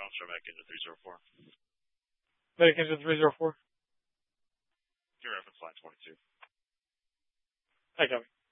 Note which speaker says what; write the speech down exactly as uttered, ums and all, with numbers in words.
Speaker 1: Comstar back into three zero four.
Speaker 2: Back into three zero four.
Speaker 1: Your reference line twenty-two.
Speaker 2: Hi, Kevin.